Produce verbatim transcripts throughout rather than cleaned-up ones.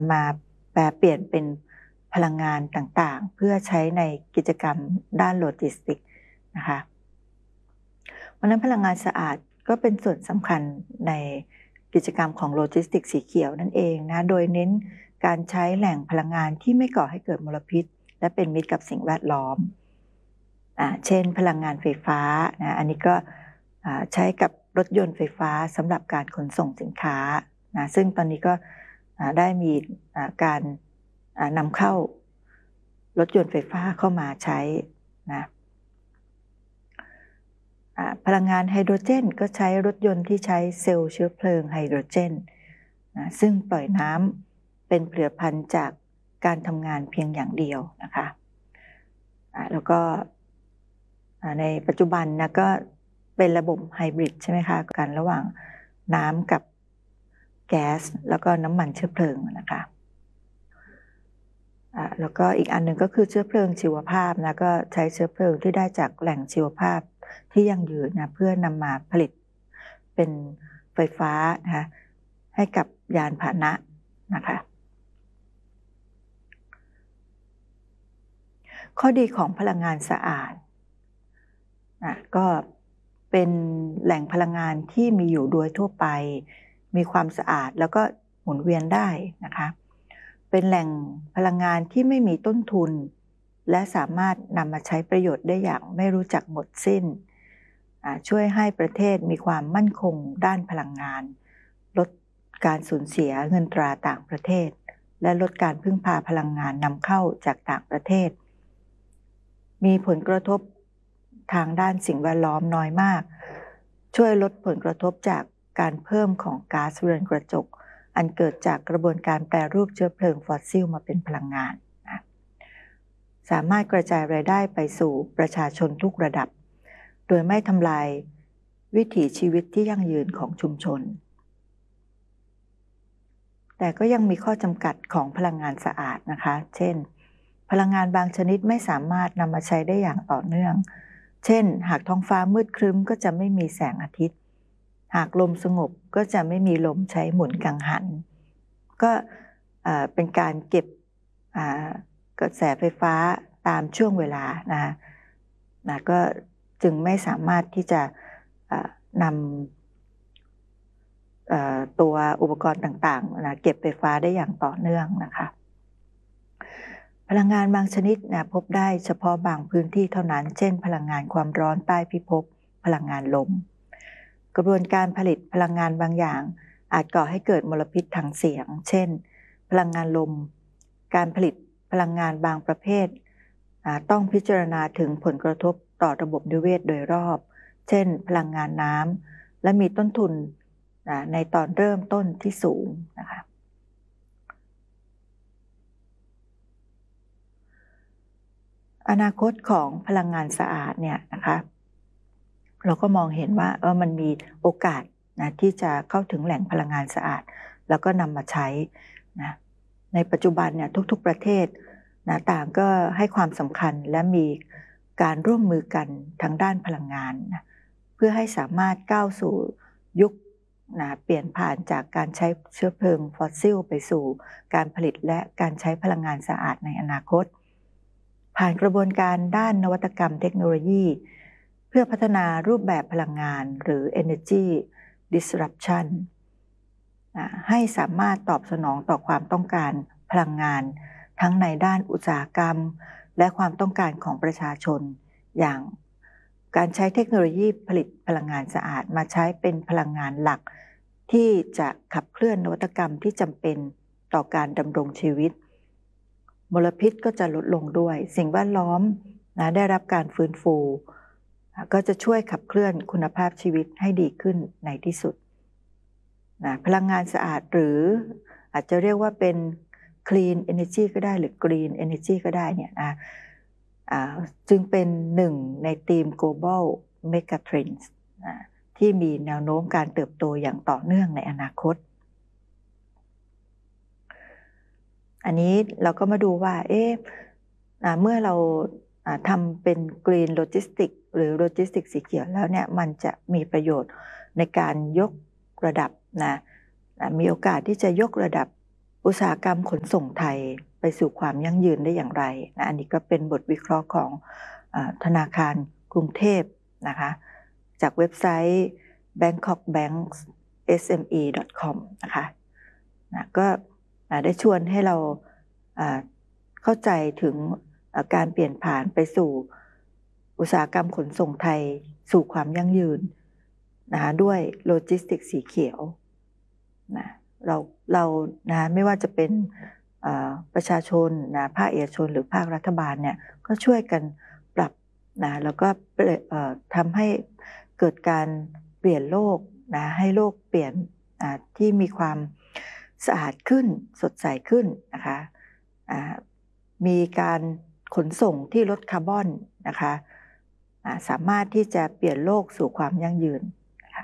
มาแปลเปลี่ยนเป็นพลังงานต่างๆเพื่อใช้ในกิจกรรมด้านโลจิสติกส์นะคะเพราะนั้นพลังงานสะอาดก็เป็นส่วนสำคัญในกิจกรรมของโลจิสติกส์สีเขียวนั่นเองนะโดยเน้นการใช้แหล่งพลังงานที่ไม่ก่อให้เกิดมลพิษและเป็นมิตรกับสิ่งแวดล้อมอ่าเช่นพลังงานไฟฟ้านะอันนี้ก็ใช้กับรถยนต์ไฟฟ้าสำหรับการขนส่งสินค้านะซึ่งตอนนี้ก็ได้มีการนำเข้ารถยนต์ไฟฟ้าเข้ามาใช้นะพลังงานไฮโดรเจนก็ใช้รถยนต์ที่ใช้เซลล์เชื้อเพลิงไฮโดรเจนนะซึ่งปล่อยน้ำเป็นผลิตภัณฑ์จากการทำงานเพียงอย่างเดียวนะคะแล้วก็ในปัจจุบันนะก็เป็นระบบไฮบริดใช่ไหมคะกันระหว่างน้ำกับแก๊สแล้วก็น้ำมันเชื้อเพลิงนะคะแล้วก็อีกอันหนึ่งก็คือเชื้อเพลิงชีวภาพนะก็ใช้เชื้อเพลิงที่ได้จากแหล่งชีวภาพที่ยั่งยืนนะเพื่อนำมาผลิตเป็นไฟฟ้านะคะให้กับยานพาหนะนะคะข้อดีของพลังงานสะอาดนะก็เป็นแหล่งพลังงานที่มีอยู่โดยทั่วไปมีความสะอาดแล้วก็หมุนเวียนได้นะคะเป็นแหล่งพลังงานที่ไม่มีต้นทุนและสามารถนำมาใช้ประโยชน์ได้อย่างไม่รู้จักหมดสิ้นช่วยให้ประเทศมีความมั่นคงด้านพลังงานลดการสูญเสียเงินตราต่างประเทศและลดการพึ่งพาพลังงานนำเข้าจากต่างประเทศมีผลกระทบทางด้านสิ่งแวดล้อมน้อยมากช่วยลดผลกระทบจากการเพิ่มของก๊าซเรือนกระจกอันเกิดจากกระบวนการแปรรูปเชื้อเพลิงฟอสซิลมาเป็นพลังงานนะสามารถกระจายรายได้ไปสู่ประชาชนทุกระดับโดยไม่ทำลายวิถีชีวิตที่ยั่งยืนของชุมชนแต่ก็ยังมีข้อจำกัดของพลังงานสะอาดนะคะเช่นพลังงานบางชนิดไม่สามารถนำมาใช้ได้อย่างต่อเนื่องเช่นหากท้องฟ้ามืดครึ้มก็จะไม่มีแสงอาทิตย์หากลมสงบก็จะไม่มีลมใช้หมุนกังหันก็เป็นการเก็บกระแสไฟฟ้าตามช่วงเวลานะนะก็จึงไม่สามารถที่จะนำตัวอุปกรณ์ต่างๆนะเก็บไฟฟ้าได้อย่างต่อเนื่องนะคะพลังงานบางชนิดนะพบได้เฉพาะบางพื้นที่เท่านั้นเช่นพลังงานความร้อนใต้พิภพพลังงานลมกระบวนการผลิตพลังงานบางอย่างอาจก่อให้เกิดมลพิษทางเสียงเช่นพลังงานลมการผลิตพลังงานบางประเภทต้องพิจารณาถึงผลกระทบต่อระบบนิเวศโดยรอบเช่นพลังงานน้ำและมีต้นทุนในตอนเริ่มต้นที่สูงนะคะอนาคตของพลังงานสะอาดเนี่ยนะคะเราก็มองเห็นว่าเออมันมีโอกาสนะที่จะเข้าถึงแหล่งพลังงานสะอาดแล้วก็นำมาใช้นะในปัจจุบันเนี่ยทุกๆประเทศนะต่างก็ให้ความสำคัญและมีการร่วมมือกันทางด้านพลังงานนะเพื่อให้สามารถก้าวสู่ยุคนะเปลี่ยนผ่านจากการใช้เชื้อเพลิงฟอสซิลไปสู่การผลิตและการใช้พลังงานสะอาดในอนาคตผ่านกระบวนการด้านนวัตกรรมเทคโนโลยีเพื่อพัฒนารูปแบบพลังงานหรือ Energy Disruption ให้สามารถตอบสนองต่อความต้องการพลังงานทั้งในด้านอุตสาหกรรมและความต้องการของประชาชนอย่างการใช้เทคโนโลยีผลิตพลังงานสะอาดมาใช้เป็นพลังงานหลักที่จะขับเคลื่อนนวัตกรรมที่จำเป็นต่อการดำรงชีวิตมลพิษก็จะลดลงด้วยสิ่งแวดล้อมนะได้รับการฟื้นฟูก็จะช่วยขับเคลื่อนคุณภาพชีวิตให้ดีขึ้นในที่สุดนะพลังงานสะอาดหรืออาจจะเรียกว่าเป็น clean energy ก็ได้หรือ green energy ก็ได้เนี่ยนะจึงเป็นหนึ่งในธีม global megatrends นะที่มีแนวโน้มการเติบโตอย่างต่อเนื่องในอนาคตอันนี้เราก็มาดูว่าเอ๊ะเมื่อเราทำเป็น Green Logistics หรือ Logistics สีเขียวแล้วเนี่ยมันจะมีประโยชน์ในการยกระดับนะมีโอกาสที่จะยกระดับอุตสาหกรรมขนส่งไทยไปสู่ความยั่งยืนได้อย่างไรนะอันนี้ก็เป็นบทวิเคราะห์ของเอ่อธนาคารกรุงเทพนะคะจากเว็บไซต์ แบงค็อกแบงค์ เอส เอ็ม อี ดอท คอม นะคะนะก็ได้ชวนให้เราเข้าใจถึงการเปลี่ยนผ่านไปสู่อุตสาหกรรมขนส่งไทยสู่ความยั่งยืนนะคะด้วยโลจิสติกส์สีเขียวนะเราเรานะไม่ว่าจะเป็นประชาชนนะภาคเอกชนหรือภาครัฐบาลเนี่ยก็ช่วยกันปรับนะแล้วก็ทำให้เกิดการเปลี่ยนโลกนะให้โลกเปลี่ยนที่มีความสะอาดขึ้นสดใสขึ้นนะคะมีการขนส่งที่ลดคาร์บอนนะคะสามารถที่จะเปลี่ยนโลกสู่ความยั่งยืนนะคะ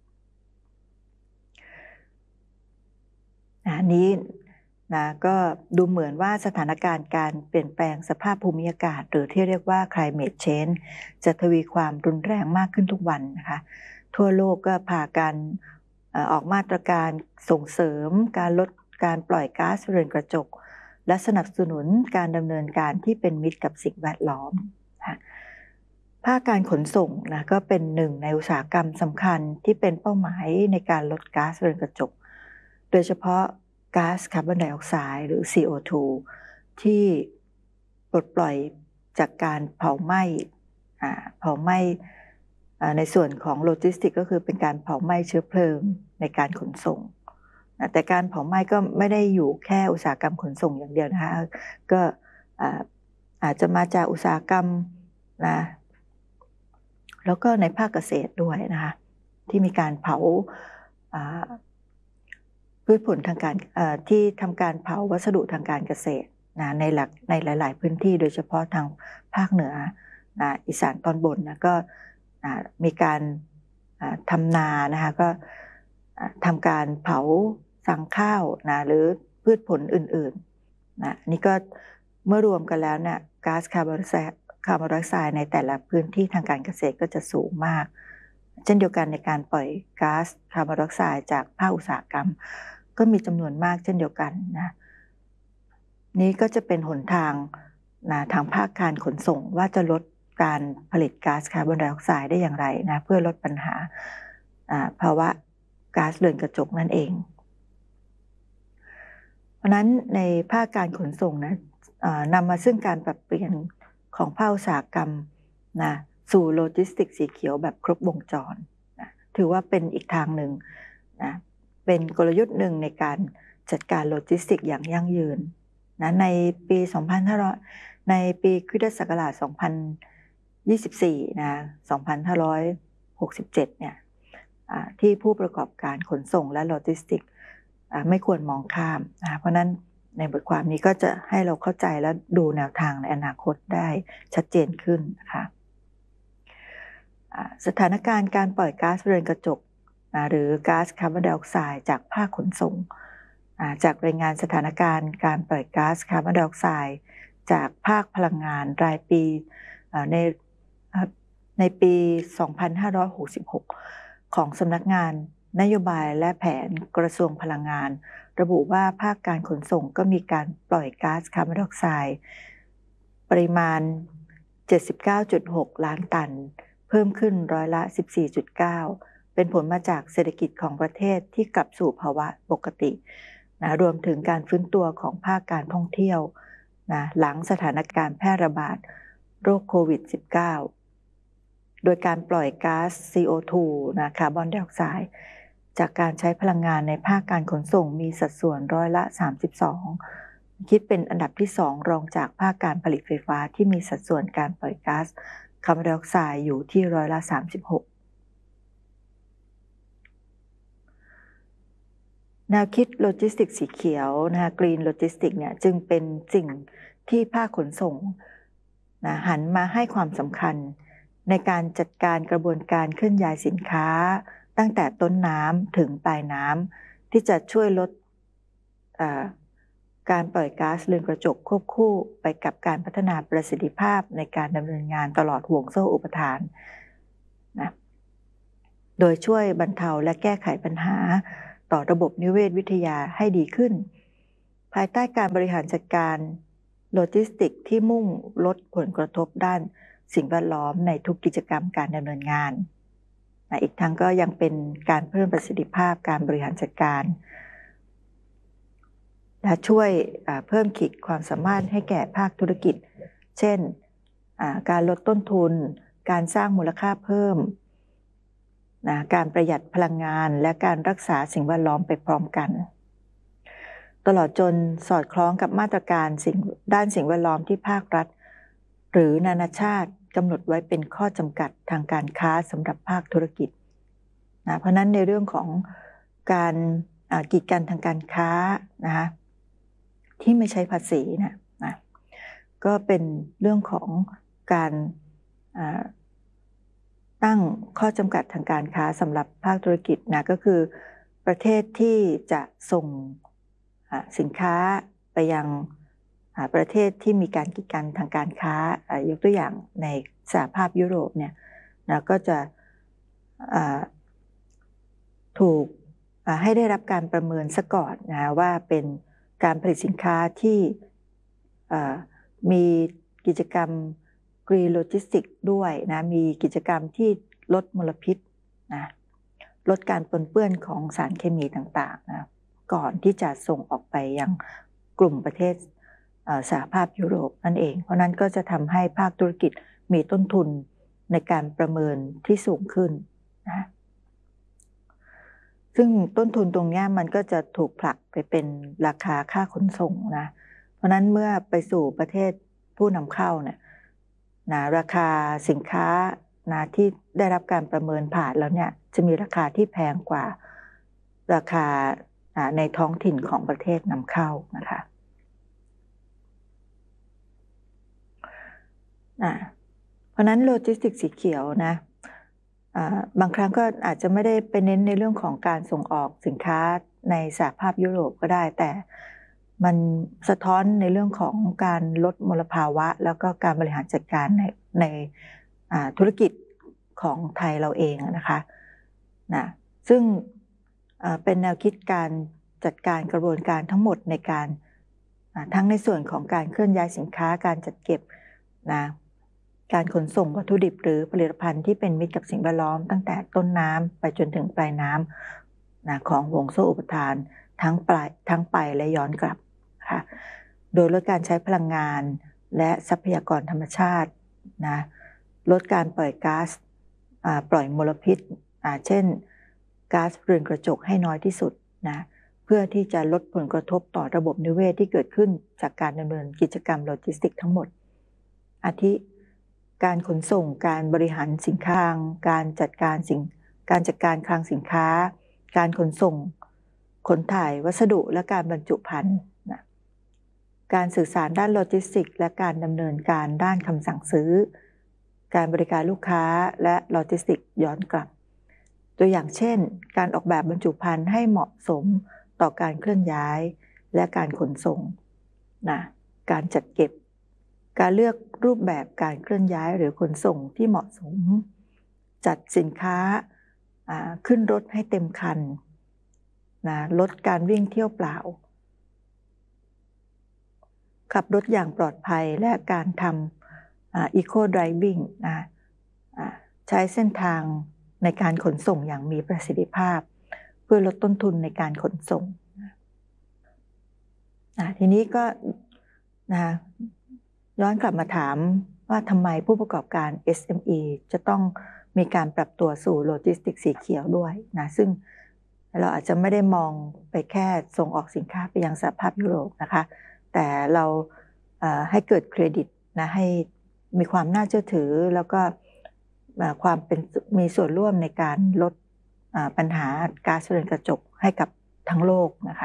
อันนี้นะก็ดูเหมือนว่าสถานการณ์การเปลี่ยนแปลงสภาพภูมิอากาศหรือที่เรียกว่า climate change จะทวีความรุนแรงมากขึ้นทุกวันนะคะทั่วโลกก็พากันออกมาตรการส่งเสริมการลดการปล่อยก๊าซเรือนกระจกและสนับสนุนการดำเนินการที่เป็นมิตรกับสิ่งแวดล้อมภาคการขนส่งนะก็เป็นหนึ่งในอุตสาหกรรมสำคัญที่เป็นเป้าหมายในการลดก๊าซเรือนกระจกโดยเฉพาะก๊าซคาร์บอนไดออกไซด์หรือ ซี โอ ทู ที่ปลดปล่อยจากการเผาไหม้เผาไหม้ในส่วนของโลจิสติกก็คือเป็นการเผาไหม้เชื้อเพลิงในการขนส่งแต่การเผาไหม้ก็ไม่ได้อยู่แค่อุตสาหกรรมขนส่งอย่างเดียวนะคะก็อาจจะมาจากอุตสาหกรรมนะแล้วก็ในภาคเกษตรด้วยนะคะที่มีการเผาพืชผลทางการที่ทำการเผาวัสดุทางการเกษตรนะในหลักในหลายๆพื้นที่โดยเฉพาะทางภาคเหนือนะอีสานตอนบนนะก็มีการทำนานะคะก็ทำการเผาสั่งข้าวนะหรือพืชผลอื่นๆนะนี่ก็เมื่อรวมกันแล้วเนี่ยก๊าซคาร์บอนคาร์บอนไดออกไซด์ในแต่ละพื้นที่ทางการเกษตรก็จะสูงมากเช่นเดียวกันในการปล่อยก๊าซคาร์บอนไดออกไซด์จากภาคอุตสาหกรรมก็มีจำนวนมากเช่นเดียวกันนะนี้ก็จะเป็นหนทางนะทางภาคการขนส่งว่าจะลดการผลิตก๊าซคาร์บอนไดออกไซด์ได้อย่างไรนะเพื่อลดปัญหาภาวะก๊าซเรือนกระจกนั่นเองเพราะนั้นในภาคการขนส่งนะนำมาซึ่งการปรับเปลี่ยนของภาคอุตสาหกรรมนะสู่โลจิสติกส์สีเขียวแบบครบวงจรนะถือว่าเป็นอีกทางหนึ่งนะเป็นกลยุทธ์หนึ่งในการจัดการโลจิสติกส์อย่างยั่งยืนนะในปีสองพันห้าร้อยในปีคริสตศักราชสองพันยี่สิบสี่นะสองพันห้าร้อยหกสิบเจ็ดเนี่ยที่ผู้ประกอบการขนส่งและโลจิสติกส์ไม่ควรมองข้ามนะเพราะนั้นในบทความนี้ก็จะให้เราเข้าใจและดูแนวทางในอนาคตได้ชัดเจนขึ้นนะคะสถานการณ์การปล่อยก๊าซเรือนกระจกหรือก๊าซคาร์บอนไดออกไซด์จากภาคขนส่งจากรายงานสถานการณ์การปล่อยก๊าซคาร์บอนไดออกไซด์จากภาคพลังงานรายปีในในปีสองพันห้าร้อยหกสิบหกของสำนักงานนโยบายและแผนกระทรวงพลังงานระบุว่าภาคการขนส่งก็มีการปล่อยก๊าซคาร์บอนไดออกไซด์ปริมาณ เจ็ดสิบเก้าจุดหก ล้านตันเพิ่มขึ้นร้อยละ สิบสี่จุดเก้า เป็นผลมาจากเศรษฐกิจของประเทศที่กลับสู่ภาวะปกตินะรวมถึงการฟื้นตัวของภาคการท่องเที่ยวนะหลังสถานการณ์แพร่ระบาดโรคโควิด สิบเก้า โดยการปล่อยก๊าซ ซี โอ ทู นะคาร์บอนไดออกไซด์จากการใช้พลังงานในภาคการขนส่งมีสัดส่วนร้อยละ สามสิบสอง คิดเป็นอันดับที่สองรองจากภาคการผลิตไฟฟ้าที่มีสัดส่วนการปล่อยก๊าซคาร์บอนไดออกไซด์อยู่ที่ร้อยละ สามสิบหก แนวคิดโลจิสติกส์สีเขียวนะคะ Green Logistics เนี่ยจึงเป็นสิ่งที่ภาคขนส่งนะหันมาให้ความสำคัญในการจัดการกระบวนการเคลื่อนย้ายสินค้าตั้งแต่ต้นน้ำถึงปลายน้ำที่จะช่วยลดการปล่อยก๊าซเรือนกระจกควบคู่ไปกับการพัฒนาประสิทธิภาพในการดำเนินงานตลอดห่วงโซ่อุปทานนะโดยช่วยบรรเทาและแก้ไขปัญหาต่อระบบนิเวศวิทยาให้ดีขึ้นภายใต้การบริหารจัดการโลจิสติกส์ที่มุ่งลดผลกระทบด้านสิ่งแวดล้อมในทุกกิจกรรมการดำเนินงานอีกทั้งก็ยังเป็นการเพิ่มประสิทธิภาพการบริหารจัดการและช่วยเพิ่มขีดความสามารถให้แก่ภาคธุรกิจเช่นการลดต้นทุนการสร้างมูลค่าเพิ่มนะการประหยัดพลังงานและการรักษาสิ่งแวดล้อมไปพร้อมกันตลอดจนสอดคล้องกับมาตรการสิ่งด้านสิ่งแวดล้อมที่ภาครัฐหรือนานาชาติกำหนดไว้เป็นข้อจำกัดทางการค้าสำหรับภาคธุรกิจนะเพราะนั้นในเรื่องของการกีดกันทางการค้านะคะที่ไม่ใช้ภาษีนะนะก็เป็นเรื่องของการตั้งข้อจำกัดทางการค้าสำหรับภาคธุรกิจนะก็คือประเทศที่จะส่งสินค้าไปยังประเทศที่มีการกีดกันทางการค้ายกตัวอย่างในสหภาพยุโรปเนี่ยนะก็จะถูกให้ได้รับการประเมินซะก่อนนะว่าเป็นการผลิตสินค้าที่มีกิจกรรมGreen Logistics ด้วยนะมีกิจกรรมที่ลดมลพิษนะลดการปนเปื้อนของสารเคมีต่างๆนะก่อนที่จะส่งออกไปยังกลุ่มประเทศสหภาพยุโรปนั่นเองเพราะนั้นก็จะทำให้ภาคธุรกิจมีต้นทุนในการประเมินที่สูงขึ้นนะซึ่งต้นทุนตรงนี้มันก็จะถูกผลักไปเป็นราคาค่าขนส่งนะเพราะนั้นเมื่อไปสู่ประเทศผู้นำเข้าเนี่ยนะราคาสินค้านะที่ได้รับการประเมินผ่านแล้วเนี่ยจะมีราคาที่แพงกว่าราคาในท้องถิ่นของประเทศนำเข้านะคะเพราะนั้นโลจิสติกส์สีเขียวนะบางครั้งก็อาจจะไม่ได้ไปเน้นในเรื่องของการส่งออกสินค้าในสหภาพยุโรปก็ได้แต่มันสะท้อนในเรื่องของการลดมลภาวะแล้วก็การบริหารจัดการในในธุรกิจของไทยเราเองนะคะนะซึ่งเป็นแนวคิดการจัดการกระบวนการทั้งหมดในการทั้งในส่วนของการเคลื่อนย้ายสินค้าการจัดเก็บนะการขนส่งวัตถุดิบหรือผลิตภัณฑ์ที่เป็นมิตรกับสิ่งแวดล้อมตั้งแต่ต้นน้ำไปจนถึงปลายน้ำนะของวงโซ่อุปทานทั้งปลายทั้งไปและย้อนกลับค่ะโดยลดการใช้พลังงานและทรัพยากรธรรมชาตินะลดการปล่อยก๊าซปล่อยมลพิษเช่นก๊าซเรือนกระจกให้น้อยที่สุดนะเพื่อที่จะลดผลกระทบต่อระบบนิเวศที่เกิดขึ้นจากการดำเนินกิจกรรมโลจิสติกส์ทั้งหมดอาทิการขนส่งการบริหารสินค้าการจัดการสิ่งการจัดการคลังสินค้าการขนส่งขนถ่ายวัสดุและการบรรจุภัณฑ์นะการสื่อสารด้านโลจิสติกส์และการดำเนินการด้านคำสั่งซื้อการบริการลูกค้าและโลจิสติกส์ย้อนกลับตัวอย่างเช่นการออกแบบบรรจุภัณฑ์ให้เหมาะสมต่อการเคลื่อนย้ายและการขนส่งนะการจัดเก็บการเลือกรูปแบบการเคลื่อนย้ายหรือขนส่งที่เหมาะสมจัดสินค้าขึ้นรถให้เต็มคันนะลดการวิ่งเที่ยวเปล่าขับรถอย่างปลอดภัยและการทำอีโคไดรวิ่งนะใช้เส้นทางในการขนส่งอย่างมีประสิทธิภาพเพื่อลดต้นทุนในการขนส่งนะทีนี้ก็นะย้อนกลับมาถามว่าทำไมผู้ประกอบการ เอส เอ็ม อี จะต้องมีการปรับตัวสู่โลจิสติกส์สีเขียวด้วยนะซึ่งเราอาจจะไม่ได้มองไปแค่ส่งออกสินค้าไปยังสหภาพยุโรปนะคะแต่เราให้เกิดเครดิตนะให้มีความน่าเชื่อถือแล้วก็ความเป็นมีส่วนร่วมในการลดปัญหาก๊าซเรือนกระจกให้กับทั้งโลกนะคะ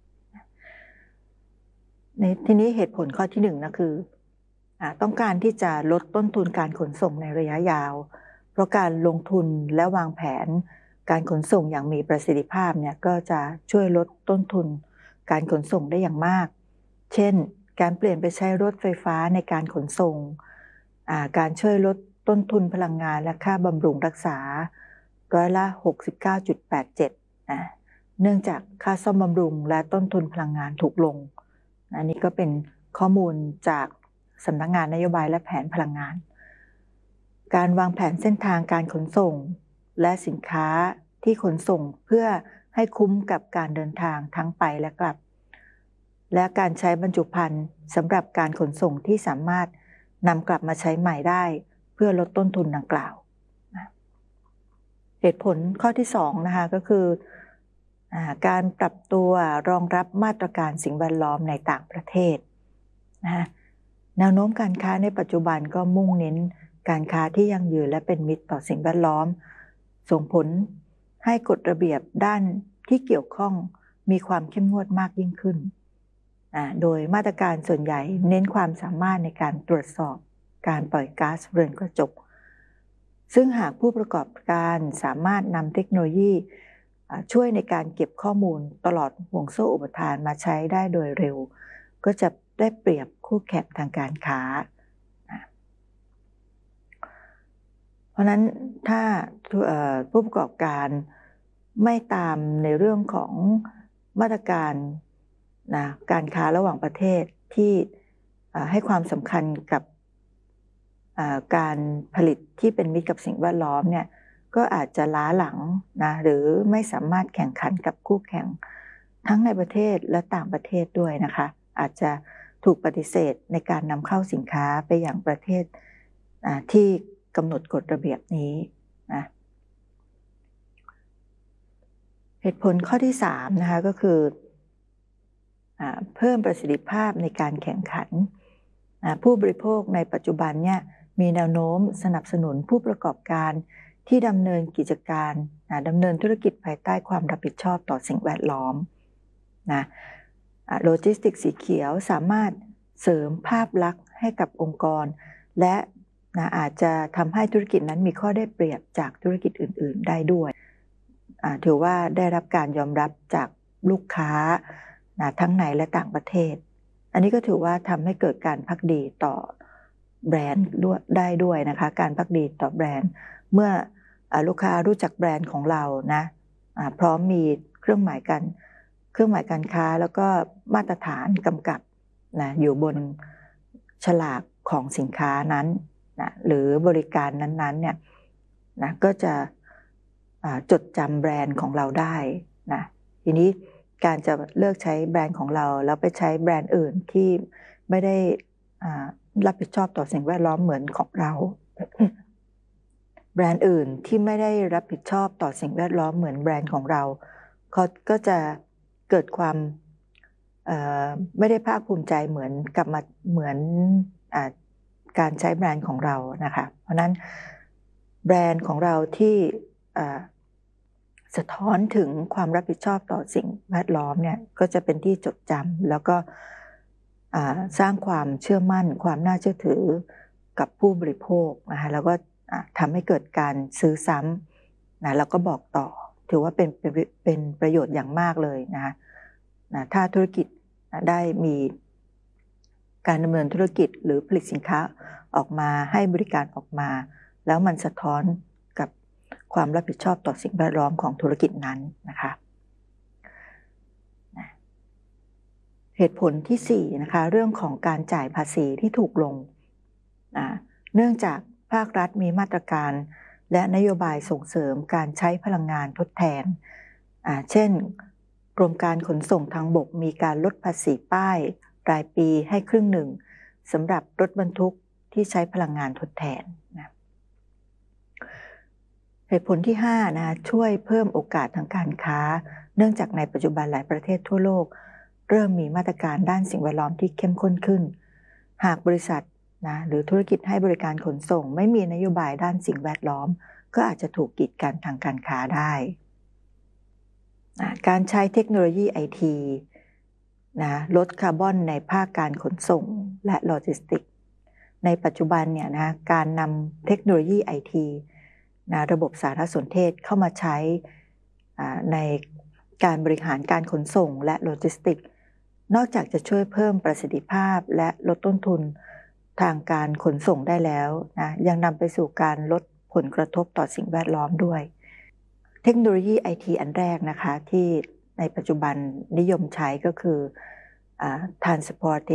ในทีนี้เหตุผลข้อที่หนึ่งนะคือต้องการที่จะลดต้นทุนการขนส่งในระยะยาวเพราะการลงทุนและวางแผนการขนส่งอย่างมีประสิทธิภาพเนี่ยก็จะช่วยลดต้นทุนการขนส่งได้อย่างมากเช่นการเปลี่ยนไปใช้รถไฟฟ้าในการขนส่งการช่วยลดต้นทุนพลังงานและค่าบำรุงรักษาร้อยละ หกสิบเก้าจุดแปดเจ็ด นะเนื่องจากค่าซ่อมบำรุงและต้นทุนพลังงานถูกลงอันนี้ก็เป็นข้อมูลจากสำนักงานนโยบายและแผนพลังงานการวางแผนเส้นทางการขนส่งและสินค้าที่ขนส่งเพื่อให้คุ้มกับการเดินทางทั้งไปและกลับและการใช้บรรจุภัณฑ์สำหรับการขนส่งที่สามารถนำกลับมาใช้ใหม่ได้เพื่อลดต้นทุนดังกล่าวเหตุผลข้อที่สองนะคะก็คือการปรับตัวรองรับมาตรการสิ่งแวดล้อมในต่างประเทศนะคะแนวโน้มการค้าในปัจจุบันก็มุ่งเน้นการค้าที่ยั่งยืนและเป็นมิตรต่อสิ่งแวดล้อมส่งผลให้กฎระเบียบด้านที่เกี่ยวข้องมีความเข้มงวดมากยิ่งขึ้นโดยมาตรการส่วนใหญ่เน้นความสามารถในการตรวจสอบการปล่อยก๊าซเรือนกระจกซึ่งหากผู้ประกอบการสามารถนำเทคโนโลยีช่วยในการเก็บข้อมูลตลอดห่วงโซ่อุปทานมาใช้ได้โดยเร็วก็จะได้เปรียบคู่แข่งทางการค้าเพราะนั้นถ้าผู้ประกอบการไม่ตามในเรื่องของมาตรการนะการค้าระหว่างประเทศที่ให้ความสำคัญกับการผลิตที่เป็นมิตรกับสิ่งแวดล้อมเนี่ยก็อาจจะล้าหลังนะหรือไม่สามารถแข่งขันกับคู่แข่งทั้งในประเทศและต่างประเทศด้วยนะคะอาจจะถูกปฏิเสธในการนำเข้าสินค้าไปอย่างประเทศที่กำหนดกฎระเบียบนี้นะเหตุผลข้อที่สามนะคะก็คือเพิ่มประสิทธิภาพในการแข่งขันผู้บริโภคในปัจจุบันเนี่ยมีแนวโน้มสนับสนุนผู้ประกอบการที่ดำเนินกิจการดำเนินธุรกิจภายใต้ความรับผิดชอบต่อสิ่งแวดล้อมนะโลจิสติกส์สีเขียวสามารถเสริมภาพลักษณ์ให้กับองค์กรและนะอาจจะทำให้ธุรกิจนั้นมีข้อได้เปรียบจากธุรกิจอื่นๆได้ด้วยถือว่าได้รับการยอมรับจากลูกค้านะทั้งในและต่างประเทศอันนี้ก็ถือว่าทำให้เกิดการภักดีต่อแบรนด์ด้วยได้ด้วยนะคะการภักดีต่อแบรนด์เมื่อลูกค้ารู้จักแบรนด์ของเรานะพร้อมมีเครื่องหมายการเครื่องหมายการค้าแล้วก็มาตรฐานกำกับนะอยู่บนฉลากของสินค้านั้นนะหรือบริการนั้นๆเนี่ยนะก็จะจดจำแบรนด์ของเราได้นะทีนี้การจะเลิกใช้แบรนด์ของเราแล้วไปใช้แบรนด์อื่นที่ไม่ได้รับผิดชอบต่อสิ่งแวดล้อมเหมือนของเรา แบรนด์อื่นที่ไม่ได้รับผิดชอบต่อสิ่งแวดล้อมเหมือนแบรนด์ของเราเขาก็จะเกิดความไม่ได้ภาคภูมิใจเหมือนกับมาเหมือนการใช้แบรนด์ของเรานะคะเพราะนั้นแบรนด์ของเราที่สะท้อนถึงความรับผิดชอบต่อสิ่งแวดล้อมเนี่ยก็จะเป็นที่จดจำแล้วก็สร้างความเชื่อมั่นความน่าเชื่อถือกับผู้บริโภคนะคะแล้วก็ทำให้เกิดการซื้อซ้ำนะแล้วก็บอกต่อถือว่าเป็นเป็นประโยชน์อย่างมากเลยนะนะถ้าธุรกิจได้มีการดำเนินธุรกิจหรือผลิตสินค้าออกมาให้บริการออกมาแล้วมันสะท้อนกับความรับผิดชอบต่อสิ่งแวดล้อมของธุรกิจนั้นนะคะเหตุผลที่สี่นะคะเรื่องของการจ่ายภาษีที่ถูกลงเนื่องจากภาครัฐมีมาตรการและนโยบายส่งเสริมการใช้พลังงานทดแทนเช่นกรมการขนส่งทางบกมีการลดภาษีป้ายรายปีให้ครึ่งหนึ่งสำหรับรถบรรทุกที่ใช้พลังงานทดแทนนะเหตุผลที่ห้านะช่วยเพิ่มโอกาสทางการค้าเนื่องจากในปัจจุบันหลายประเทศทั่วโลกเริ่มมีมาตรการด้านสิ่งแวดล้อมที่เข้มข้นขึ้นหากบริษัทนะหรือธุรกิจให้บริการขนส่งไม่มีนโยบายด้านสิ่งแวดล้อมก็อาจจะถูกกีดกันทางการค้าได้นะการใช้เทคโนโลยี ไอ ที นะลดคาร์บอนในภาคการขนส่งและโลจิสติกส์ในปัจจุบันเนี่ยนะการนำเทคโนโลยี ไอ ที นะระบบสารสนเทศเข้ามาใช้ในการบริหารการขนส่งและโลจิสติกส์นอกจากจะช่วยเพิ่มประสิทธิภาพและลดต้นทุนทางการขนส่งได้แล้วนะยังนำไปสู่การลดผลกระทบต่อสิ่งแวดล้อมด้วยเทคโนโลยี ไอ ที อันแรกนะคะที่ในปัจจุบันนิยมใช้ก็คืออ่า transport